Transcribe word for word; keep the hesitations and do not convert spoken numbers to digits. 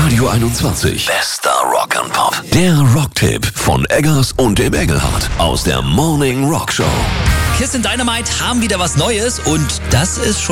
Radio einundzwanzig. Bester Rock and Pop. Der Rocktipp von Eggers und dem Engelhardt aus der Morning Rock Show. Kiss and Dynamite haben wieder was Neues und das ist schon